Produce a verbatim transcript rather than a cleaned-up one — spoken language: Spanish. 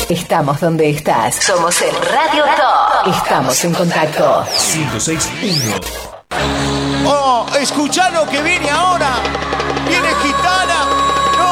Estamos donde estás. Somos el Radio Top. Estamos en contacto. ciento seis punto uno. Oh, escuchá lo que viene ahora. Viene gitano.